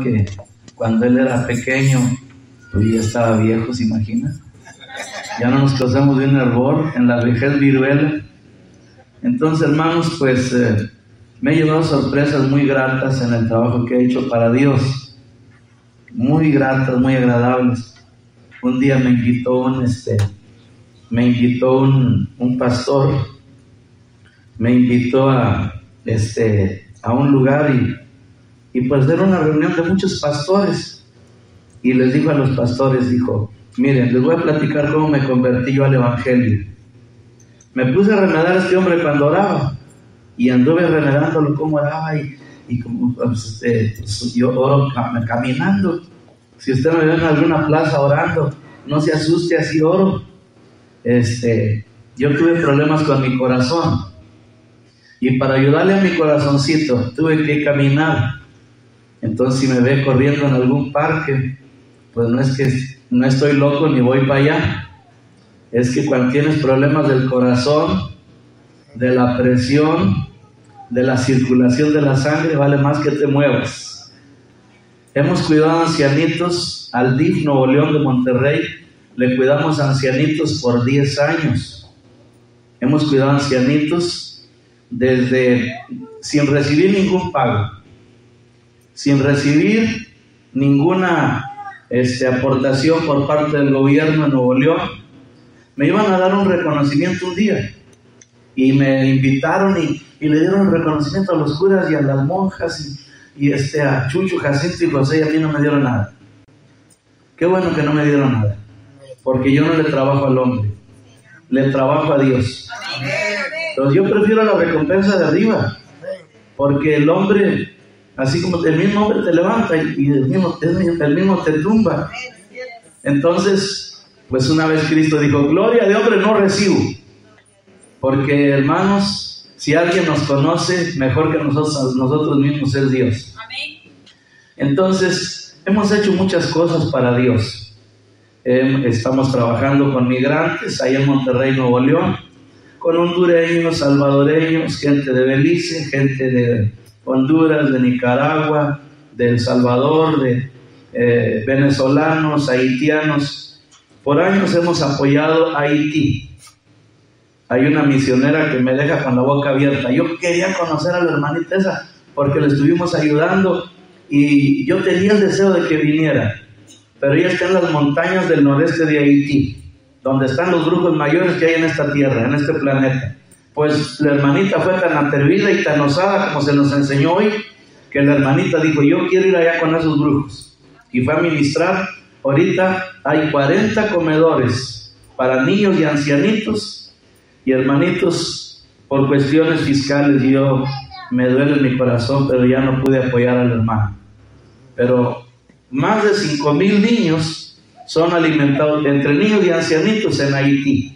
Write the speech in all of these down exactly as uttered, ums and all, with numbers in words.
que cuando él era pequeño, pues ya estaba viejo, ¿se imagina? Ya no nos causamos de un hervor, en la vejez viruela. Entonces, hermanos, pues eh, me he llevado sorpresas muy gratas en el trabajo que he hecho para Dios. Muy gratas, muy agradables. Un día me invitó un, este, me invitó un, un pastor, me invitó a, este, a un lugar y, y pues era una reunión de muchos pastores. Y les dijo a los pastores, dijo, miren, les voy a platicar cómo me convertí yo al Evangelio. Me puse a remedar a este hombre cuando oraba, y anduve remedándolo cómo oraba, y, y como pues, eh, pues, yo oro cam- caminando. Si usted me ve en alguna plaza orando, no se asuste, así oro. Este, yo tuve problemas con mi corazón, y para ayudarle a mi corazoncito, tuve que caminar. Entonces, si me ve corriendo en algún parque, pues no es que no estoy loco ni voy para allá. Es que cuando tienes problemas del corazón, de la presión, de la circulación de la sangre, vale más que te muevas. Hemos cuidado a ancianitos, al D I F Nuevo León de Monterrey, le cuidamos a ancianitos por diez años. Hemos cuidado a ancianitos desde, sin recibir ningún pago, sin recibir ninguna este, aportación por parte del gobierno de Nuevo León. Me iban a dar un reconocimiento un día y me invitaron y, y le dieron un reconocimiento a los curas y a las monjas y, y este, a Chucho, Jacinto y José, y a mí no me dieron nada. Qué bueno que no me dieron nada, porque yo no le trabajo al hombre, le trabajo a Dios. Entonces yo prefiero la recompensa de arriba, porque el hombre, así como el mismo hombre te levanta y el mismo, el mismo te tumba. Entonces, pues una vez Cristo dijo, gloria de hombre no recibo. Porque, hermanos, si alguien nos conoce, mejor que nosotros, nosotros mismos es Dios. Amén. Entonces, hemos hecho muchas cosas para Dios. Eh, estamos trabajando con migrantes ahí en Monterrey, Nuevo León, con hondureños, salvadoreños, gente de Belice, gente de Honduras, de Nicaragua, de El Salvador, de eh, venezolanos, haitianos. Por años hemos apoyado a Haití. Hay una misionera que me deja con la boca abierta. Yo quería conocer a la hermanita esa porque le estuvimos ayudando y yo tenía el deseo de que viniera, pero ella está en las montañas del noreste de Haití, donde están los brujos mayores que hay en esta tierra, en este planeta. Pues la hermanita fue tan atrevida y tan osada como se nos enseñó hoy, que la hermanita dijo, yo quiero ir allá con esos brujos, y fue a ministrar. Ahorita hay cuarenta comedores para niños y ancianitos, y hermanitos, por cuestiones fiscales yo me duele en mi corazón, pero ya no pude apoyar al hermano. Pero más de cinco mil niños son alimentados entre niños y ancianitos en Haití.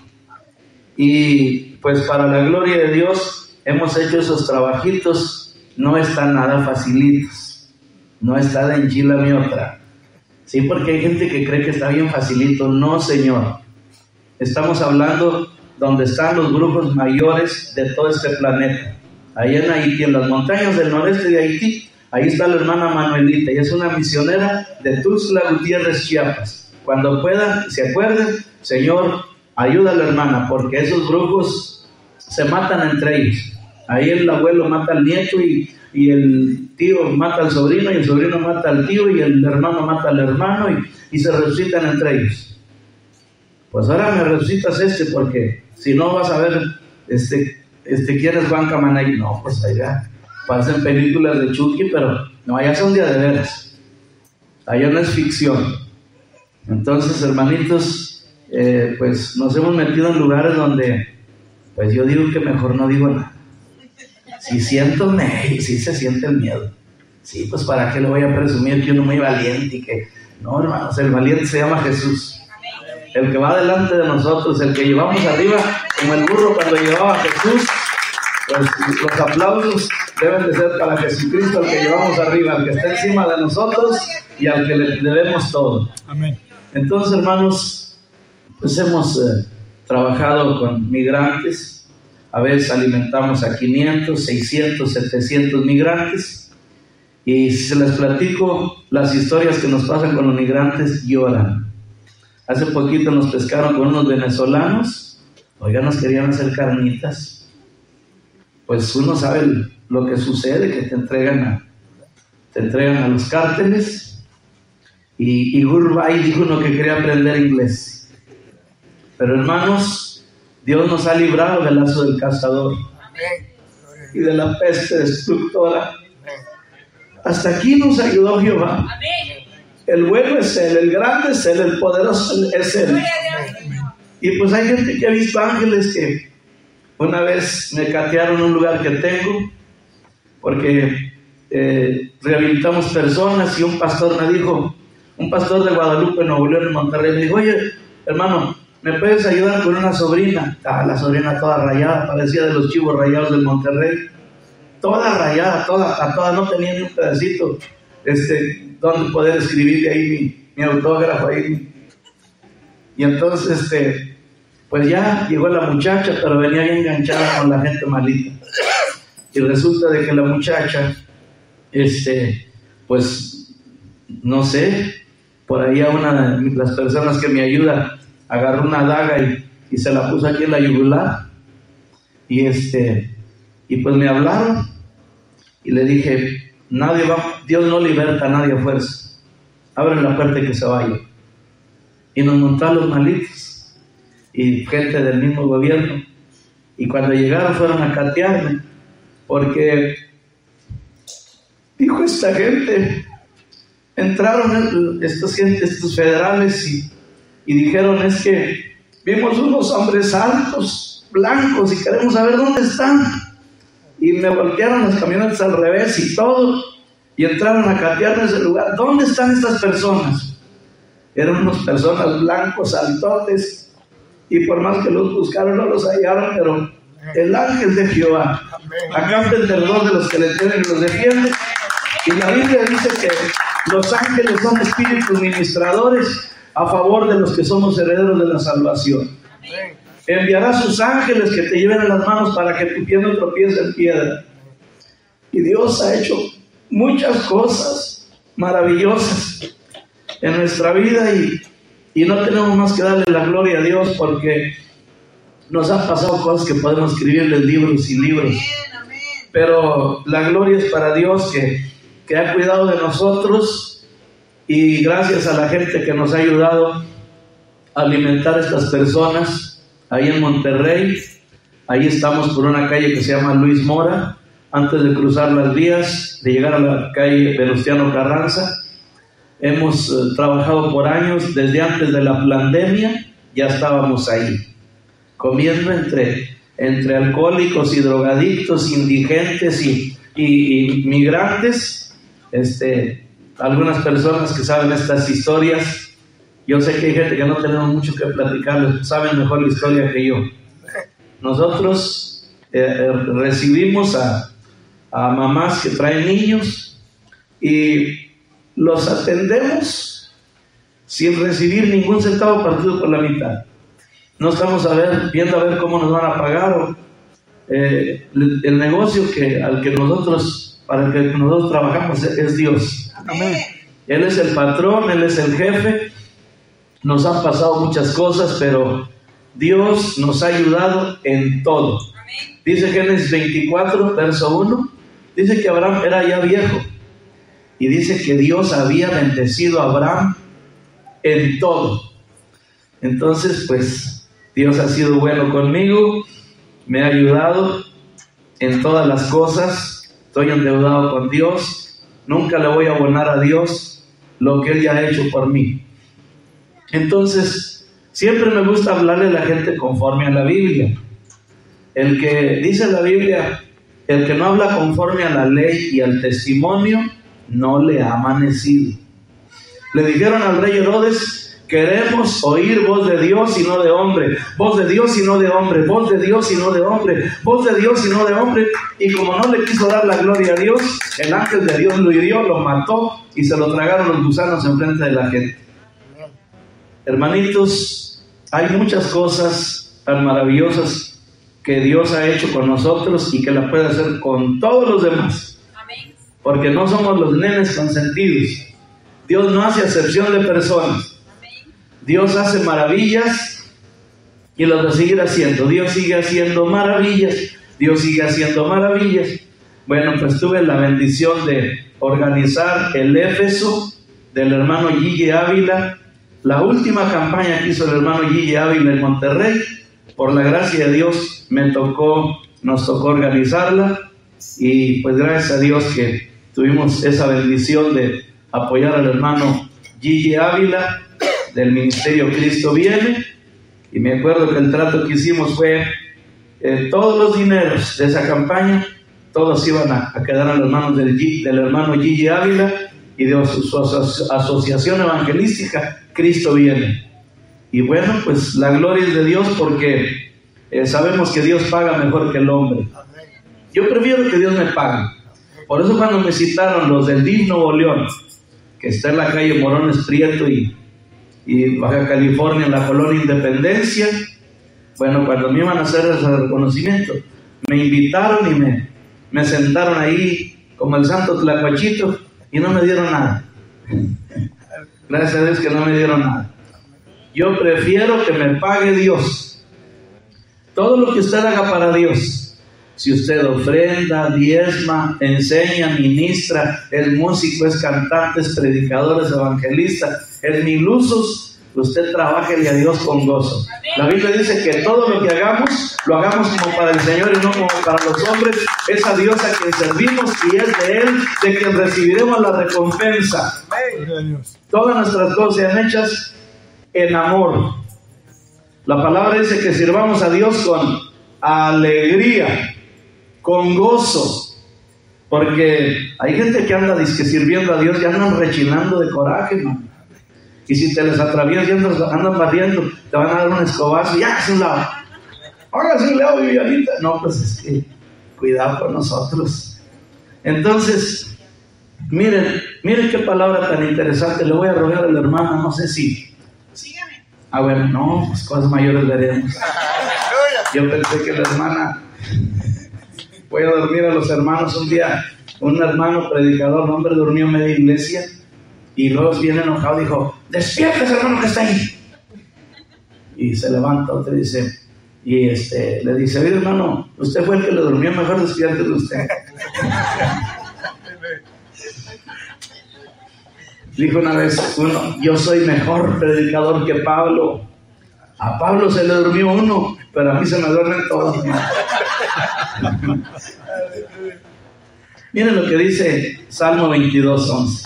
Y pues para la gloria de Dios hemos hecho esos trabajitos. No están nada facilitos, no está de enchila mi otra. Sí, porque hay gente que cree que está bien facilito. No, señor. Estamos hablando donde están los brujos mayores de todo este planeta. Ahí en Haití, en las montañas del noreste de Haití, ahí está la hermana Manuelita. Ella es una misionera de Tuxtla Gutiérrez, Chiapas. Cuando puedan, se acuerden, Señor, ayuda a la hermana, porque esos brujos se matan entre ellos. Ahí el abuelo mata al nieto y y el tío mata al sobrino, y el sobrino mata al tío, y el hermano mata al hermano, y, y se resucitan entre ellos. Pues ahora me resucitas este, porque si no vas a ver este, este quién es Juan Camanay. No, pues allá pasan películas de Chucky, pero no, allá son de a de veras. Allá no es ficción. Entonces, hermanitos, eh, pues nos hemos metido en lugares donde, pues yo digo que mejor no digo nada. Si siento miedo, si se siente el miedo. Sí, pues para qué le voy a presumir que uno es muy valiente y que... No, hermanos, el valiente se llama Jesús. El que va delante de nosotros, el que llevamos arriba, como el burro cuando llevaba a Jesús. Pues los aplausos deben de ser para Jesucristo, el que llevamos arriba, el que está encima de nosotros y al que le debemos todo. Amén. Entonces, hermanos, pues hemos eh, trabajado con migrantes. A veces alimentamos a quinientos, seiscientos, setecientos migrantes. Y si se les platico las historias que nos pasan con los migrantes, lloran. Hace poquito nos pescaron con unos venezolanos, oiga, nos querían hacer carnitas. Pues uno sabe lo que sucede, que te entregan a, te entregan a los cárteles. Y, y Gurbay dijo uno que quería aprender inglés. Pero hermanos, Dios nos ha librado del lazo del cazador y de la peste destructora. Hasta aquí nos ayudó Jehová. El bueno es Él, el grande es Él, el poderoso es Él. Y pues hay gente que ha visto ángeles. Que una vez me catearon en un lugar que tengo, porque eh, rehabilitamos personas, y un pastor me dijo, un pastor de Guadalupe, Nuevo León, en Monterrey, me dijo: oye, hermano, ¿me puedes ayudar con una sobrina? Ah, la sobrina toda rayada, parecía de los chivos rayados del Monterrey. Toda rayada, toda, a toda, no tenía ni un pedacito este, donde poder escribirle ahí mi, mi autógrafo ahí. Y entonces, este, pues ya llegó la muchacha, pero venía bien enganchada con la gente malita. Y resulta de que la muchacha, este, pues, no sé, por ahí a una de las personas que me ayuda, agarró una daga y, y se la puso aquí en la yugular. Y este, y pues me hablaron, y le dije: nadie va, Dios no liberta a nadie a fuerza, abre la puerta y que se vaya. Y nos montaron los malitos y gente del mismo gobierno, y cuando llegaron fueron a catearme, porque dijo esta gente, entraron estos, estos federales y, y dijeron: es que vimos unos hombres altos, blancos, y queremos saber dónde están. Y me voltearon las camionetas al revés y todo, y entraron a catearme ese lugar. ¿Dónde están estas personas? Eran unas personas blancos, altotes, y por más que los buscaron no los hallaron, pero el ángel de Jehová acampa alrededor de los que le tienen y los defiende. Y la Biblia dice que los ángeles son espíritus ministradores a favor de los que somos herederos de la salvación. Enviará sus ángeles que te lleven en las manos para que tu pie no tropiece en piedra. Y Dios ha hecho muchas cosas maravillosas en nuestra vida, y, y no tenemos más que darle la gloria a Dios, porque nos han pasado cosas que podemos escribirles libros y libros. Pero la gloria es para Dios, que, que ha cuidado de nosotros, y gracias a la gente que nos ha ayudado a alimentar a estas personas. Ahí en Monterrey, ahí estamos por una calle que se llama Luis Mora, antes de cruzar las vías, de llegar a la calle Venustiano Carranza. Hemos eh, trabajado por años, desde antes de la pandemia, ya estábamos ahí, comiendo entre, entre alcohólicos y drogadictos, indigentes y, y, y migrantes. Este, algunas personas que saben estas historias, yo sé que hay gente que no tenemos mucho que platicarles, saben mejor la historia que yo. Nosotros eh, recibimos a, a mamás que traen niños y los atendemos sin recibir ningún centavo partido por la mitad. No estamos a ver, viendo a ver cómo nos van a pagar. O, eh, el, el negocio que, al que nosotros, para el que nosotros trabajamos es, es Dios. Amén. Él es el patrón, Él es el jefe. Nos han pasado muchas cosas, pero Dios nos ha ayudado en todo. Amén. Dice Génesis veinticuatro, verso uno, dice que Abraham era ya viejo, y dice que Dios había bendecido a Abraham en todo. Entonces, pues, Dios ha sido bueno conmigo, me ha ayudado en todas las cosas. Estoy endeudado con Dios, nunca le voy a abonar a Dios lo que Él ya ha hecho por mí. Entonces, siempre me gusta hablarle a la gente conforme a la Biblia. El que dice la Biblia, el que no habla conforme a la ley y al testimonio, no le ha amanecido. Le dijeron al rey Herodes: queremos oír voz de Dios y no de hombre, voz de Dios y no de hombre, voz de Dios y no de hombre, voz de Dios y no de hombre. Y como no le quiso dar la gloria a Dios, el ángel de Dios lo hirió, lo mató, y se lo tragaron los gusanos en frente de la gente. Hermanitos, hay muchas cosas tan maravillosas que Dios ha hecho con nosotros y que la puede hacer con todos los demás. Amén. porque no somos los nenes consentidos. Dios no hace acepción de personas. Dios hace maravillas y las va a seguir haciendo. Dios sigue haciendo maravillas. Dios sigue haciendo maravillas. Bueno, pues tuve la bendición de organizar el Éfeso del hermano Gigi Ávila, la última campaña que hizo el hermano Gigi Ávila en Monterrey. Por la gracia de Dios me tocó, nos tocó organizarla, y pues gracias a Dios que tuvimos esa bendición de apoyar al hermano Gigi Ávila del Ministerio Cristo Viene. Y me acuerdo que el trato que hicimos fue eh, todos los dineros de esa campaña, todos iban a, a quedar en las manos del, del hermano Gigi Ávila y de su, su aso- asociación evangelística Cristo Viene. Y bueno, pues la gloria es de Dios, porque eh, sabemos que Dios paga mejor que el hombre. Yo prefiero que Dios me pague. Por eso cuando me citaron los del D I F Nuevo León, que está en la calle Morones Prieto y, y Baja California, en la colonia Independencia, bueno, cuando me iban a hacer ese reconocimiento, me invitaron y me, me sentaron ahí como el santo tlacuachito y no me dieron nada. Gracias a Dios que no me dieron nada. Yo prefiero que me pague Dios. Todo lo que usted haga para Dios, si usted ofrenda, diezma, enseña, ministra, es músico, es cantante, es predicador, es evangelista, es mil usos, usted trabájele a Dios con gozo. La Biblia dice que todo lo que hagamos, lo hagamos como para el Señor y no como para los hombres. Es a Dios a quien servimos y es de Él de quien recibiremos la recompensa. Todas nuestras cosas sean hechas en amor. La palabra dice que sirvamos a Dios con alegría, con gozo, porque hay gente que anda disque sirviendo a Dios y andan rechinando de coraje, man. Y si te les atraviesas y andan, andan barriendo, te van a dar un escobazo y ya, hágase un lado, hágase un lado, Vivianita. No, pues es que cuidado con nosotros. Entonces, miren, miren qué palabra tan interesante. Le voy a rogar a la hermana, no sé si sígame. Ah, bueno, no, pues cosas mayores veremos. Yo pensé que la hermana, voy a dormir a los hermanos. Un día, un hermano predicador, un hombre durmió media iglesia y luego viene enojado, dijo: despiértese, hermano, que está ahí. Y se levanta otro y dice, y este, le dice: oye, hermano, usted fue el que le durmió, mejor despiértese usted. Dijo una vez uno: yo soy mejor predicador que Pablo. A Pablo se le durmió uno, pero a mí se me duermen todos. Miren lo que dice Salmo veintidós, once.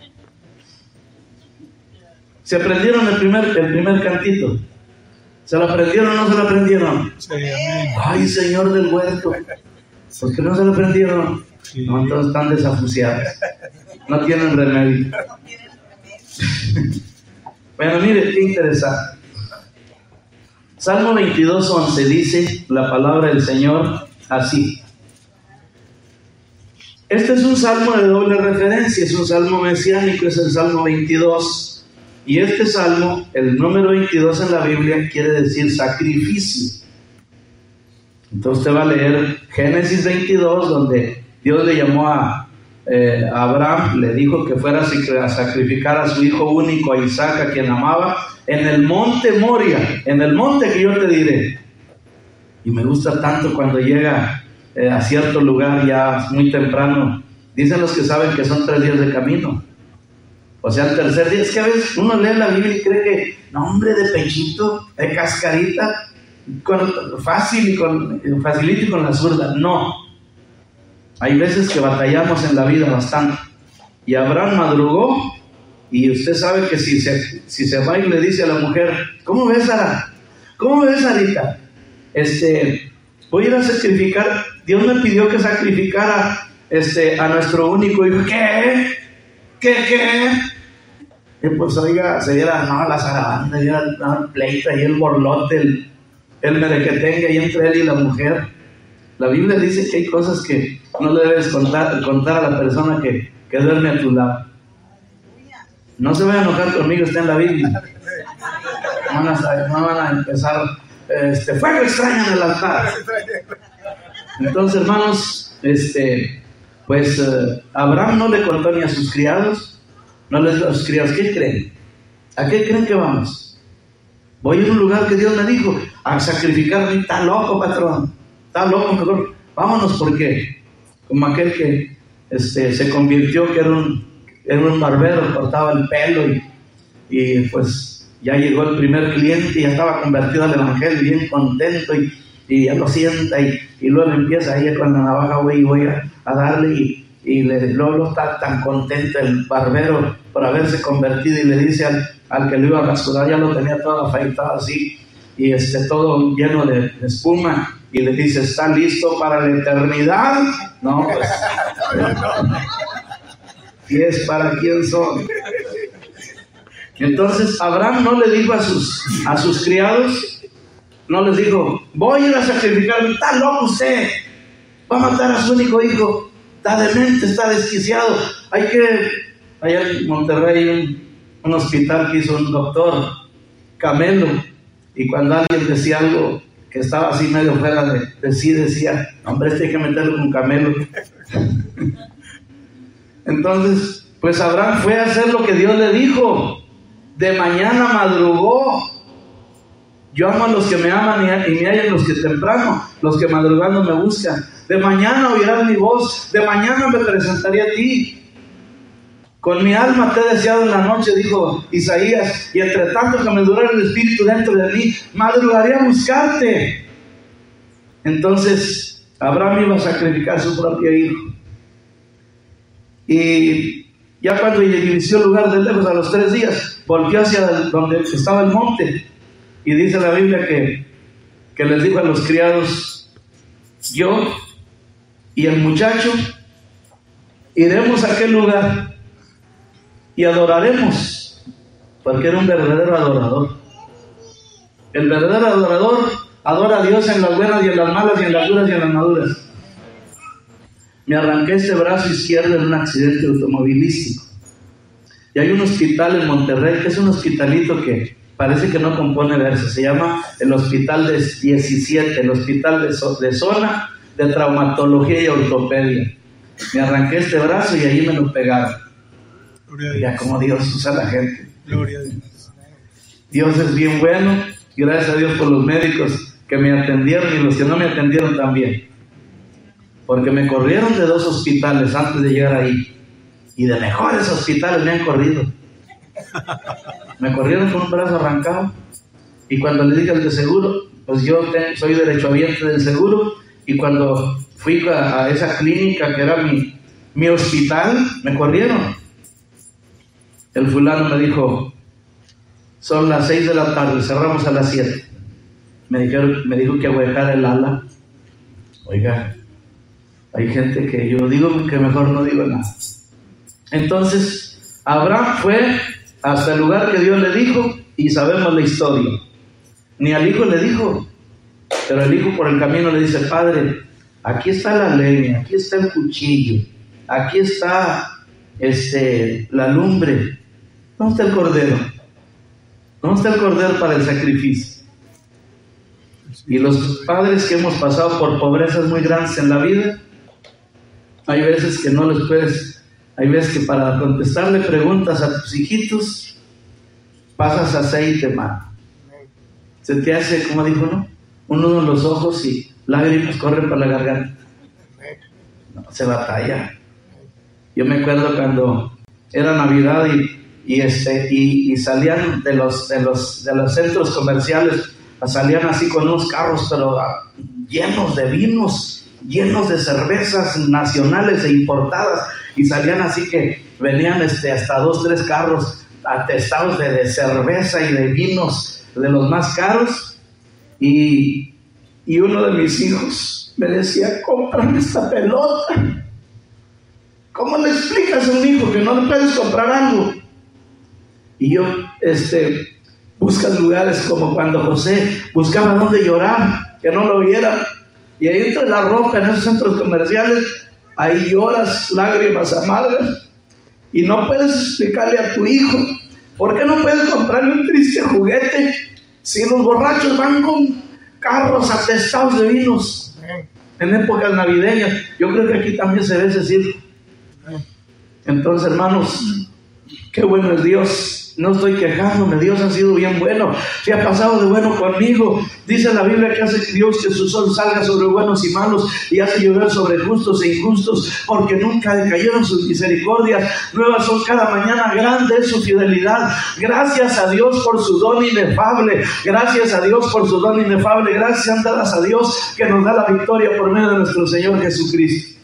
¿Se aprendieron el primer, el primer cantito? ¿Se lo aprendieron o no se lo aprendieron? Sí, ay, Señor del huerto, ¿por qué no se lo aprendieron? Sí. No, entonces están desafuciados, no tienen remedio. Bueno, mire qué interesante. Salmo veintidós, once dice la palabra del Señor así. Este es un salmo de doble referencia, es un salmo mesiánico, es el Salmo veintidós. Y este salmo, el número veintidós en la Biblia, quiere decir sacrificio. Entonces usted va a leer Génesis veintidós, donde Dios le llamó a, eh, a Abraham, le dijo que fuera a sacrificar a su hijo único, a Isaac, a quien amaba, en el monte Moria, en el monte que yo te diré. Y me gusta tanto cuando llega eh, a cierto lugar ya muy temprano. Dicen los que saben que son tres días de camino. O sea, el tercer día, es que a veces uno lee la Biblia y cree que, no, hombre, de pechito, de cascarita, con, fácil y con, facilito y con la zurda. No. Hay veces que batallamos en la vida bastante. Y Abraham madrugó, y usted sabe que si se, si se va y le dice a la mujer: ¿cómo ves, Sara? ¿Cómo ves, Sarita? Este, voy a ir a sacrificar. Dios me pidió que sacrificara este, a nuestro único hijo. ¿Qué? ¿Qué? ¿Qué? Y pues oiga, se diera, no, la zarabanda, y el pleito, y el borlote, el, el merequetengue ahí entre él y la mujer. La Biblia dice que hay cosas que no le debes contar, contar a la persona que, que duerme a tu lado. No se vayan a enojar conmigo, está en la Biblia. No van a, no van a empezar, este, fuego extraño en el altar. Entonces, hermanos, este, Pues eh, Abraham no le contó ni a sus criados, no les dijo a sus criados, ¿qué creen? ¿A qué creen que vamos? Voy a un lugar que Dios me dijo, a sacrificarme. Está loco, patrón, está loco, mejor vámonos, porque como aquel que este, se convirtió, que era un, era un barbero, cortaba el pelo y, y pues ya llegó el primer cliente y ya estaba convertido al evangelio, bien contento, y, y ya lo sienta y, y luego empieza ahí con la navaja, güey, y voy a, a darle y, y le, luego está tan contento el barbero por haberse convertido y le dice al, al que lo iba a rasurar, ya lo tenía todo afeitado así y este, todo lleno de, de espuma, y le dice, ¿está listo para la eternidad? No, pues, ¿y es para quién son? Entonces Abraham no le dijo a sus, a sus criados, no les dijo, voy a ir a sacrificarme. Está loco usted, va a matar a su único hijo, está demente, está desquiciado. Hay que, allá en Monterrey hay un, un hospital que hizo un doctor Camelo, y cuando alguien decía algo que estaba así medio fuera de, de sí, decía, hombre, este hay que meterlo con Camelo. Entonces, pues Abraham fue a hacer lo que Dios le dijo. De mañana madrugó. Yo amo a los que me aman y, y me hallan los que temprano, los que madrugando me buscan. De mañana oirás mi voz, de mañana me presentaré a ti. Con mi alma te he deseado en la noche, dijo Isaías, y entre tanto que me durara el espíritu dentro de mí, madrugaré a buscarte. Entonces Abraham iba a sacrificar a su propio hijo. Y ya cuando divisó el lugar de lejos, a los tres días, volteó hacia donde estaba el monte. Y dice la Biblia que, que les dijo a los criados, yo y el muchacho iremos a aquel lugar y adoraremos, porque era un verdadero adorador. El verdadero adorador adora a Dios en las buenas y en las malas, y en las duras y en las maduras. Me arranqué este brazo izquierdo en un accidente automovilístico. Y hay un hospital en Monterrey, que es un hospitalito que parece que no compone versos. Se llama el Hospital de diecisiete, el Hospital de, so, de Zona de Traumatología y Ortopedia. Me arranqué este brazo y allí me lo pegaron. Mira cómo Dios usa a la gente. Gloria a Dios. Dios es bien bueno. Gracias a Dios por los médicos que me atendieron y los que no me atendieron también. Porque me corrieron de dos hospitales antes de llegar ahí. Y de mejores hospitales me han corrido. Me corrieron con un brazo arrancado. Y cuando le dije al de seguro, pues yo te, soy derechohabiente del seguro. Y cuando fui a, a esa clínica que era mi, mi hospital, me corrieron. El fulano me dijo, son las seis de la tarde, cerramos a las siete. Me dijeron, me dijo que dejara el ala. Oiga, hay gente que yo digo que mejor no digo nada. Entonces Abraham fue hasta el lugar que Dios le dijo, y sabemos la historia. Ni al hijo le dijo, pero el hijo por el camino le dice, padre, aquí está la leña, aquí está el cuchillo, aquí está este, la lumbre. ¿Dónde está el cordero? ¿Dónde está el cordero para el sacrificio? Y los padres que hemos pasado por pobrezas muy grandes en la vida, hay veces que no les puedes, hay veces que para contestarle preguntas a tus hijitos, pasas aceite, mano. Se te hace, como dijo, ¿no? Un nudo en los ojos y lágrimas corren por la garganta. No, se batalla. Yo me acuerdo cuando era Navidad y, y, este, y, y salían de los, de, los, de los centros comerciales, salían así con unos carros, pero llenos de vinos, llenos de cervezas nacionales e importadas, y salían así que venían este, hasta dos, tres carros atestados de, de cerveza y de vinos de los más caros, y, y uno de mis hijos me decía, cómprame esta pelota. ¿Cómo le explicas a un hijo que no le puedes comprar algo? Y yo, este, buscas lugares como cuando José buscaba dónde llorar, que no lo viera, y ahí entre la ropa en esos centros comerciales, ahí lloras lágrimas amargas, y no puedes explicarle a tu hijo, ¿por qué no puedes comprarle un triste juguete si los borrachos van con carros atestados de vinos? en épocas navideñas. Yo creo que aquí también se ve ese circo. Entonces, hermanos, qué bueno es Dios. No estoy quejándome, Dios ha sido bien bueno, se ha pasado de bueno conmigo. Dice la Biblia que hace Dios que su sol salga sobre buenos y malos y hace llover sobre justos e injustos, porque nunca decayeron sus misericordias, nuevas son cada mañana, grande es su fidelidad. Gracias a Dios por su don inefable, gracias a Dios por su don inefable, gracias dadas a Dios que nos da la victoria por medio de nuestro Señor Jesucristo.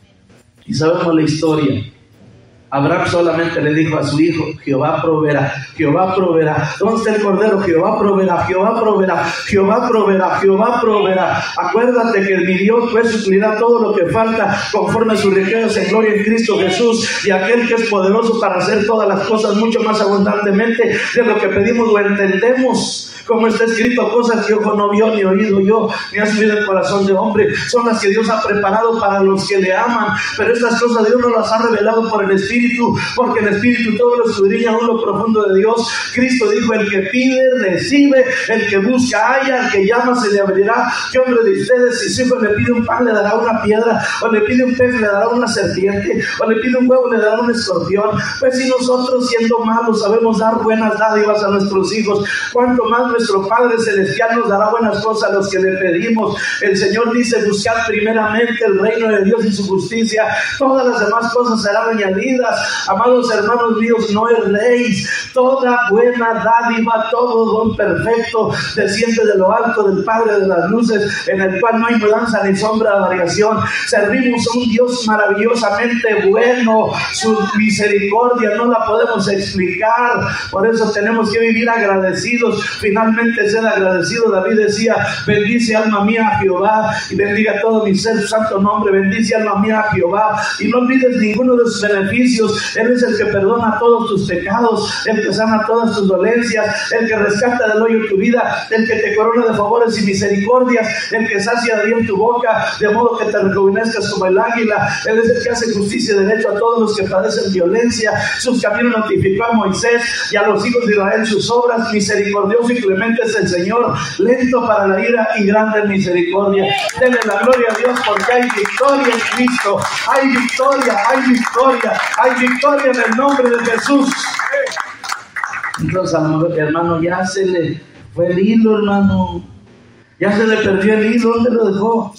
Y sabemos la historia. Abraham solamente le dijo a su hijo: Jehová proveerá, Jehová proveerá. ¿Dónde está el cordero? Jehová proveerá, Jehová proveerá, Jehová proveerá, Jehová proveerá. Acuérdate que mi Dios pues suplirá todo lo que falta conforme a sus riquezas en gloria en Cristo Jesús. Y aquel que es poderoso para hacer todas las cosas mucho más abundantemente de lo que pedimos o entendemos. Como está escrito, cosas que ojo no vio, ni oído yo, ni ha subido el corazón de hombre, son las que Dios ha preparado para los que le aman. Pero estas cosas Dios nos las ha revelado por el Espíritu, porque el Espíritu todo lo escudriña aún lo profundo de Dios. Cristo dijo: el que pide, recibe; el que busca, halla; el que llama, se le abrirá. ¿Qué hombre de ustedes, si su hijo le pide un pan, le dará una piedra? ¿O le pide un pez, le dará una serpiente? ¿O le pide un huevo, le dará un escorpión? Pues si nosotros, siendo malos, sabemos dar buenas dádivas a nuestros hijos, ¿cuánto más nuestro Padre Celestial nos dará buenas cosas a los que le pedimos? El Señor dice: buscad primeramente el reino de Dios y su justicia, todas las demás cosas serán añadidas. Amados hermanos míos, no erréis. Toda buena dádiva, todo don perfecto desciende de lo alto del Padre de las luces, en el cual no hay mudanza ni sombra de variación. Servimos a un Dios maravillosamente bueno. Su misericordia no la podemos explicar, por eso tenemos que vivir agradecidos. Finalmente, ser agradecido. David decía: bendice alma mía a Jehová, y bendiga todo mi ser su santo nombre. Bendice alma mía a Jehová, y no olvides ninguno de sus beneficios. Él es el que perdona todos tus pecados, el que sana todas tus dolencias, el que rescata del hoyo tu vida, el que te corona de favores y misericordias, el que sacia de bien tu boca, de modo que te rejuvenezcas como el águila. Él es el que hace justicia y derecho a todos los que padecen violencia. Sus caminos notificó a Moisés, y a los hijos de Israel sus obras. Misericordioso y clemente es el Señor, lento para la ira y grande en misericordia. Denle la gloria a Dios, porque hay victoria en Cristo. Hay victoria, hay victoria, hay victoria en el nombre de Jesús. Entonces, hermano, ya se le fue el hilo, hermano. Ya se le perdió el hilo. ¿Dónde lo dejó?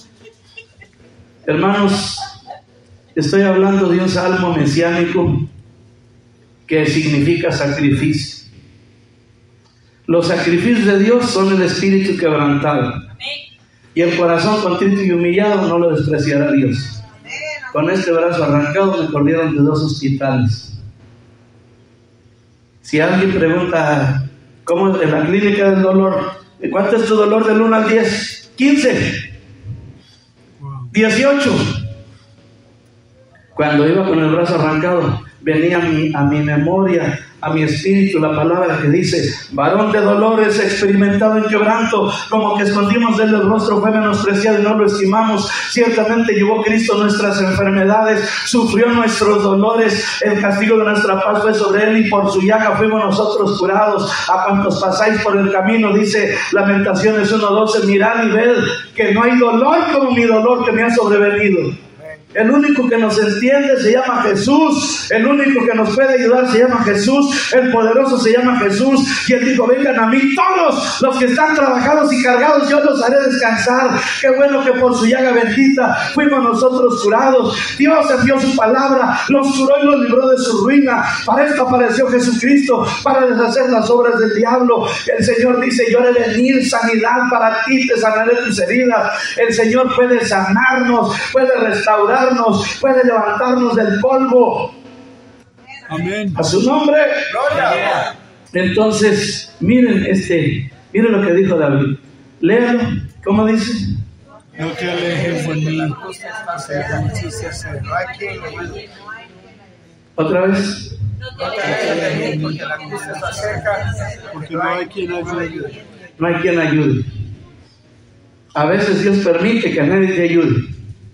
Hermanos, estoy hablando de un salmo mesiánico que significa sacrificio. Los sacrificios de Dios son el espíritu quebrantado, y el corazón contrito y humillado no lo despreciará Dios. Con este brazo arrancado me corrieron de dos hospitales. Si alguien pregunta, ¿cómo en la clínica del dolor? ¿Cuánto es tu dolor del uno al diez? quince, dieciocho. Cuando iba con el brazo arrancado, venía a mi, a mi memoria, a mi espíritu, la palabra que dice: varón de dolores, experimentado en quebranto, como que escondimos de él el rostro, fue menospreciado y no lo estimamos. Ciertamente llevó Cristo nuestras enfermedades, sufrió nuestros dolores, el castigo de nuestra paz fue sobre él, y por su llaga fuimos nosotros curados. A cuantos pasáis por el camino, dice Lamentaciones uno doce, mirad y ved que no hay dolor como mi dolor que me ha sobrevenido. El único que nos entiende se llama Jesús. El único que nos puede ayudar se llama Jesús. El poderoso se llama Jesús. Y él dijo: vengan a mí todos los que están trabajados y cargados, yo los haré descansar. Qué bueno que por su llaga bendita fuimos nosotros curados. Dios envió su palabra, los curó y los libró de su ruina. Para esto apareció Jesucristo, para deshacer las obras del diablo. El Señor dice: yo haré venir sanidad para ti, te sanaré tus heridas. El Señor puede sanarnos, puede restaurar, puede levantarnos del polvo. Amén. A su nombre. Gloria. Entonces, miren este, miren lo que dijo David. Léalo. ¿Cómo dice? No te alejes de mí. Otra vez. No te alejes de mí, porque la angustia está cerca, porque no hay quien ayude. No hay quien ayude. A veces Dios permite que nadie te ayude.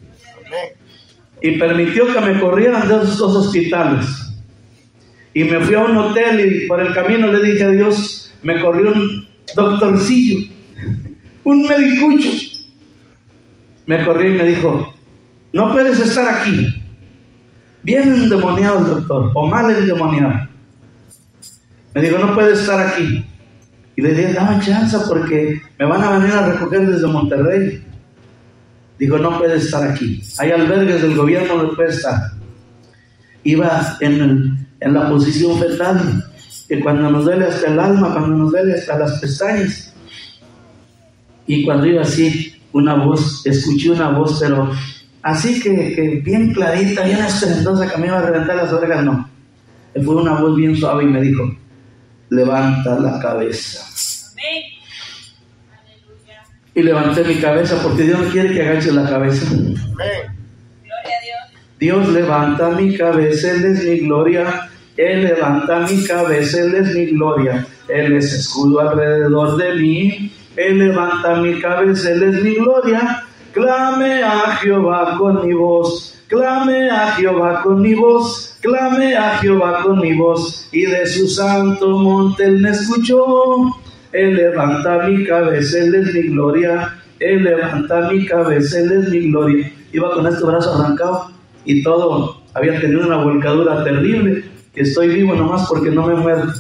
Y permitió que me corrieran de esos dos hospitales. Y me fui a un hotel, y por el camino le dije a Dios: me corrió un doctorcillo, un medicucho. me corrió y me dijo, no puedes estar aquí. Bien endemoniado el doctor, o mal endemoniado. Me dijo, no puedes estar aquí. Y le dije, dame chance porque me van a venir a recoger desde Monterrey. Dijo, no puedes estar aquí. Hay albergues del gobierno donde puede estar. Iba en, el, en la posición fetal, que cuando nos duele hasta el alma, cuando nos duele hasta las pestañas. Y cuando iba así, una voz, escuché una voz, pero así que, que bien clarita, bien estruendosa, que me iba a reventar las orejas, no. Fue una voz bien suave y me dijo, levanta la cabeza. Amén. Y levanté mi cabeza porque Dios no quiere que agache la cabeza. Amén. Gloria a Dios. Dios levanta mi cabeza, Él es mi gloria. Él levanta mi cabeza, Él es mi gloria. Él es escudo alrededor de mí. Él levanta mi cabeza, Él es mi gloria. Clame a Jehová con mi voz. Clame a Jehová con mi voz. Clame a Jehová con mi voz. Y de su santo monte Él me escuchó. Él levanta mi cabeza, Él es mi gloria. Él levanta mi cabeza, Él es mi gloria. Iba con este brazo arrancado y todo. Había tenido una volcadura terrible. Que estoy vivo nomás porque no me muero.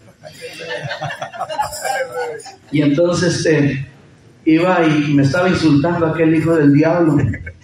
Y entonces este, iba y me estaba insultando aquel hijo del diablo.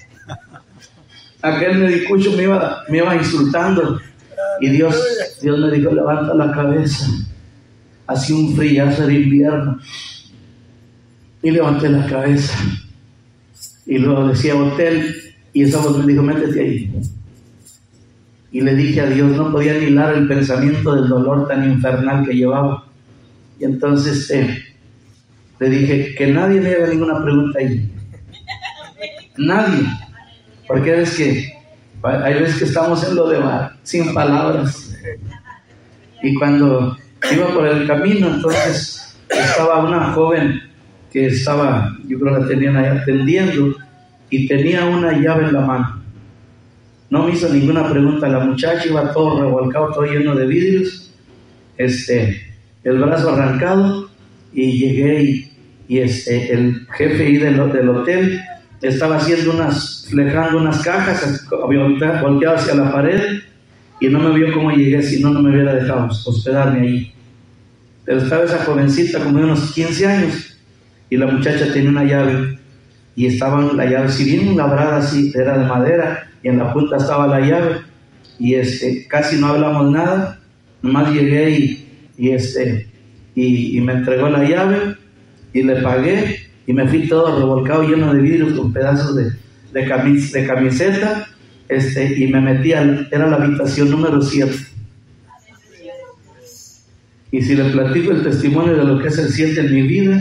Aquel medicucho me iba, me iba insultando. Y Dios, Dios me dijo, levanta la cabeza. Hacía un frillazo de invierno. Y levanté la cabeza. Y luego decía hotel. Y esa voz me dijo, métete ahí. Y le dije a Dios, no podía ni hilar el pensamiento del dolor tan infernal que llevaba. Y entonces eh, le dije, que nadie me haga ninguna pregunta ahí. Nadie. Porque ves que, hay veces que estamos en lo de mar, sin palabras. Y cuando iba por el camino, entonces estaba una joven que estaba, yo creo que la tenían ahí atendiendo, y tenía una llave en la mano. No me hizo ninguna pregunta. La muchacha iba todo revolcado, todo lleno de vidrios, este, el brazo arrancado, y llegué y, y este, el jefe ahí del, del hotel estaba haciendo unas, flejando unas cajas, volteado hacia la pared, y no me vio cómo llegué, si no, no me hubiera dejado hospedarme ahí. Pero estaba esa jovencita como de unos quince años, y la muchacha tenía una llave, y estaba la llave, si bien labrada así, era de madera, y en la punta estaba la llave, y este, casi no hablamos nada, nomás llegué y, y, este, y, y me entregó la llave, y le pagué, y me fui todo revolcado, lleno de vidrios, con pedazos de, de, camis, de camiseta, este, y me metí, al, era la habitación número siete. Y si le platico el testimonio de lo que es el siete en mi vida,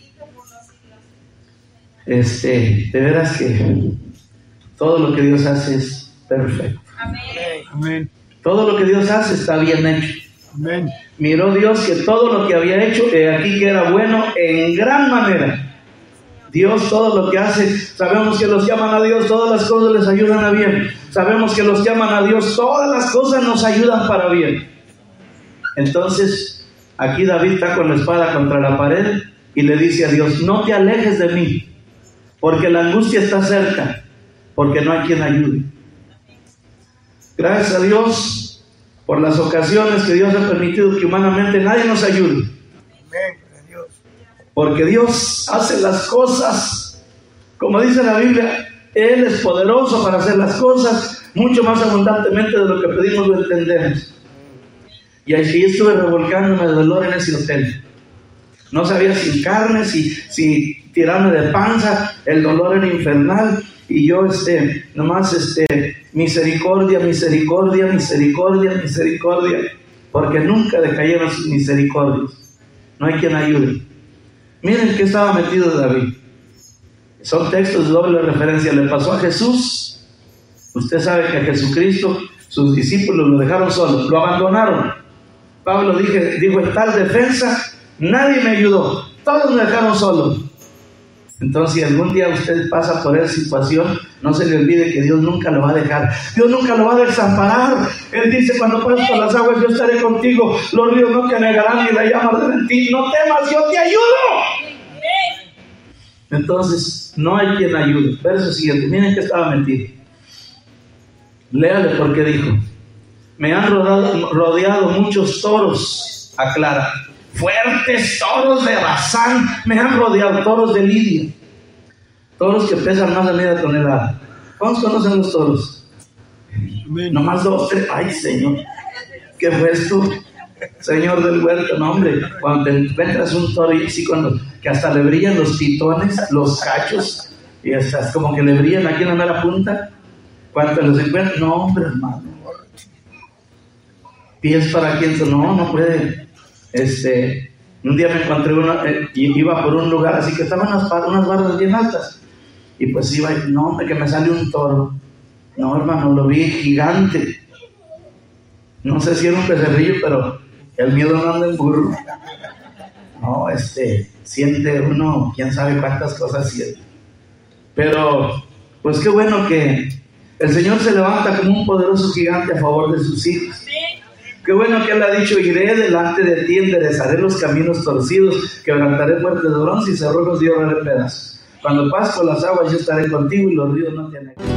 este, de veras que todo lo que Dios hace es perfecto. Amén. Todo lo que Dios hace está bien hecho. Amén. Miró Dios que todo lo que había hecho, eh, aquí que era bueno en gran manera. Dios todo lo que hace, sabemos que los que aman a Dios, todas las cosas les ayudan a bien. Sabemos que los que aman a Dios, todas las cosas nos ayudan para bien. Entonces, aquí David está con la espada contra la pared y le dice a Dios, no te alejes de mí, porque la angustia está cerca, porque no hay quien ayude. Gracias a Dios por las ocasiones que Dios ha permitido que humanamente nadie nos ayude. Porque Dios hace las cosas, como dice la Biblia, Él es poderoso para hacer las cosas mucho más abundantemente de lo que pedimos o entendemos. Y allí estuve revolcándome de dolor en ese hotel. No sabía si carne, si, si tirarme de panza, el dolor era infernal. Y yo, este, nomás, este, misericordia, misericordia, misericordia, misericordia, porque nunca decayeron sus misericordias. No hay quien ayude. Miren que estaba metido David. Son textos de doble referencia. Le pasó a Jesús. Usted sabe que a Jesucristo sus discípulos lo dejaron solo, lo abandonaron. Pablo dije, dijo, en tal defensa nadie me ayudó, todos me dejaron solo. Entonces, si algún día usted pasa por esa situación, no se le olvide que Dios nunca lo va a dejar. Dios nunca lo va a desamparar. Él dice, cuando pases por las aguas, yo estaré contigo. Los ríos no te anegarán ni la llama arderá en ti. No temas, yo te ayudo. Entonces, no hay quien ayude. Verso siguiente, miren que estaba metido. Léale porque dijo: me han rodeado, rodeado muchos toros, aclara, fuertes toros de Basán, me han rodeado, toros de Lidia, toros que pesan más de media tonelada. ¿Cuántos conocen los toros? Nomás dos, tres. Ay, Señor, ¿qué fue esto? Señor del huerto, no, hombre, cuando te encuentras un toro y así, cuando, que hasta le brillan los pitones, los cachos, y hasta como que le brillan aquí en la mera punta, cuando los encuentras, no, hombre, hermano, pies para quien, no, no puede. Este, un día me encontré una, eh, iba por un lugar así que estaban unas, unas barras bien altas, y pues iba, no, hombre, que me sale un toro, no, hermano, lo vi gigante, no sé si era un becerrillo, pero el miedo no anda en burro. No, este, siente uno, quién sabe cuántas cosas siente. Pero, pues qué bueno que el Señor se levanta como un poderoso gigante a favor de sus hijos. Qué bueno que Él ha dicho: iré delante de ti, enderezaré los caminos torcidos, quebrantaré puertas de bronce y cerrojos de oro de pedazos. Cuando pases por las aguas, yo estaré contigo y los ríos no te anegarán.